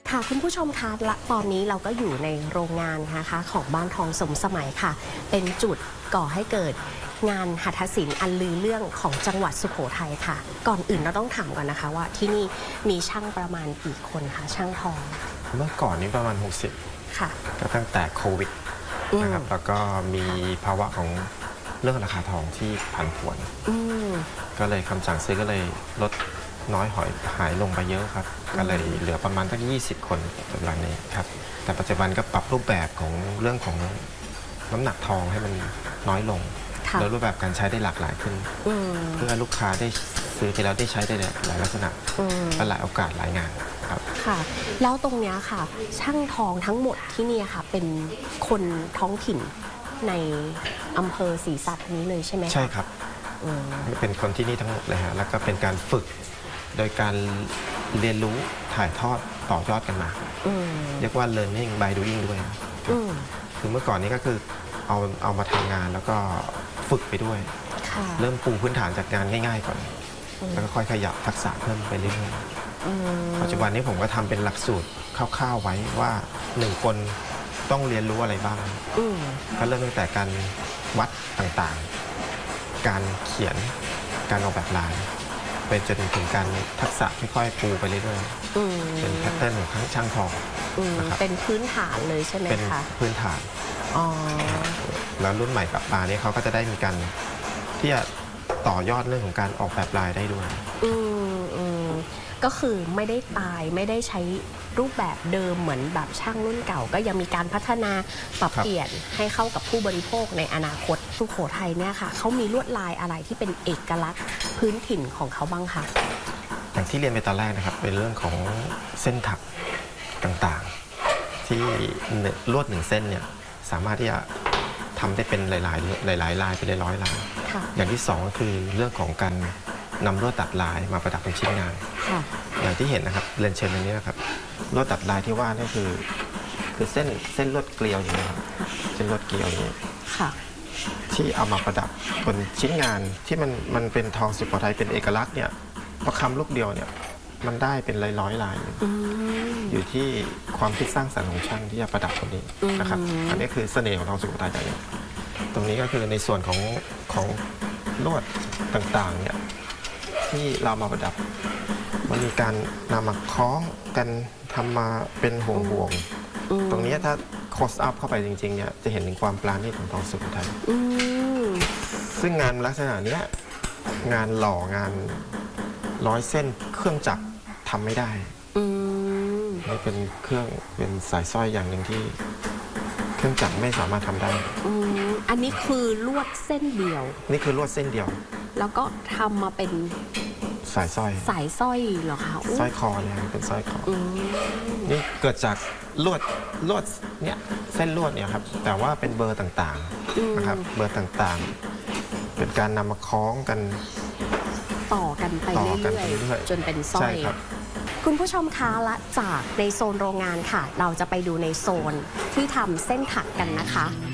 ค่ะคุณผู้ชมคะและตอนนี้เราก็อยู่ในโรงงานนะคะของบ้านทองสมสมัยค่ะเป็นจุดก่อให้เกิดงานหัตถศิลป์อันลือเรื่องของจังหวัดสุโขทัยค่ะก่อนอื่นเราต้องถามก่อนนะคะว่าที่นี่มีช่างประมาณกี่คนคะช่างทองเมื่อก่อนนี้ประมาณ60 ค่ะก็ตั้งแต่โควิดนะครับแล้วก็มีภาวะของเรื่องราคาทองที่ผันผวนก็เลยคำสั่งซื้อก็เลยลดน้อยหายลงไปเยอะครับก็เลยเหลือประมาณตั้ง20 คนปัจจุบันนี้ครับแต่ปัจจุบันก็ปรับรูปแบบของเรื่องของน้ำหนักทองให้มันน้อยลงแล้วรูปแบบการใช้ได้หลากหลายขึ้นเพื่อลูกค้าได้ซื้อที่แล้วได้ใช้ได้หลายลักษณะและหลายโอกาสหลายงานครับค่ะแล้วตรงนี้ค่ะช่างทองทั้งหมดที่นี่ค่ะเป็นคนท้องถิ่นในอำเภอศรีสัตนี้เลยใช่ไหมใช่ครับเป็นคนที่นี่ทั้งหมดเลยฮะแล้วก็เป็นการฝึกโดยการเรียนรู้ถ่ายทอดต่อยอดกันมาเรียกว่า learning by doing ด้วยคือเมื่อก่อนนี้ก็คือเอามาทำงานแล้วก็ฝึกไปด้วยเริ่มปูพื้นฐานจากงานง่ายๆก่อนแล้วก็ค่อยขยับทักษะเพิ่มไปเรื่อยๆปัจจุบันนี้ผมก็ทำเป็นหลักสูตรคร่าวๆไว้ว่า1 คนต้องเรียนรู้อะไรบ้างก็เริ่มตั้งแต่การวัดต่างๆการเขียนการออกแบบลายเป็นจนถึงการทักษะค่อยๆปูไปเรื่อยๆเป็นแพทเทิร์นของทั้งช่างทองนะครับเป็นพื้นฐานเลยใช่ไหมคะเป็นพื้นฐานแล้วรุ่นใหม่กลับมาเนี่ยเขาก็จะได้มีการที่จะต่อยอดเรื่องของการออกแบบลายได้ด้วยก็คือไม่ได้ตายไม่ได้ใช้รูปแบบเดิมเหมือนแบบช่างรุ่นเก่าก็ยังมีการพัฒนาปรับเปลี่ยนให้เข้ากับผู้บริโภคในอนาคตสุโขทัยเนี่ยค่ะเขามีลวดลายอะไรที่เป็นเอกลักษณ์พื้นถิ่นของเขาบ้างคะอย่างที่เรียนไปตอนแรกนะครับเป็นเรื่องของเส้นถักต่างๆที่ลวด1 เส้นเนี่ยสามารถที่จะทำได้เป็นหลายลายเป็นร้อยลายอย่างที่2ก็คือเรื่องของการนำลวดตัดลายมาประดับเป็นชิ้นงานอย่างที่เห็นนะครับเรียนเชิญตรงนี้นะครับลวดตัดลายที่ว่านี่คือเส้นลวดเกลียวอย่างนี้ครับเส้นลวดเกลียวอย่างนี้ที่เอามาประดับบนชิ้นงานที่มันเป็นทองสุโขทัยเป็นเอกลักษณ์เนี่ยประคำลูกเดียวเนี่ยมันได้เป็นร้อยลายอยู่ที่ความคิดสร้างสรรค์ของช่างที่จะประดับตรงนี้นะครับอันนี้คือเสน่ห์ของทองสุโขทัยอย่างนี้ตรงนี้ก็คือในส่วนของลวดต่างๆเนี่ยที่เรามาประดับมันมีการนำมาคล้องกันทำมาเป็นห่วงตรงนี้ถ้าโคสอัพเข้าไปจริงๆเนี่ยจะเห็นถึงความปราณีตของทองสุโขทัยซึ่งงานลักษณะนี้งานหล่องานร้อยเส้นเครื่องจักรทำไม่ได้นี่เป็นเป็นสายสร้อยอย่างหนึ่งที่เครื่องจักรไม่สามารถทำได้อันนี้คือลวดเส้นเดียวนี่คือลวดเส้นเดียวแล้วก็ทำมาเป็นสายสร้อยเหรอคะสร้อยคอเนี่ยเป็นสร้อยคอนี่เกิดจากลวดเนี่ยเส้นลวดเนี่ยครับแต่ว่าเป็นเบอร์ต่างๆนะครับเบอร์ต่างๆเป็นการนำมาคล้องกันต่อกันไปเรื่อยๆจนเป็นสร้อยคุณผู้ชมคะละจากในโซนโรงงานค่ะเราจะไปดูในโซนที่ทำเส้นถักกันนะคะ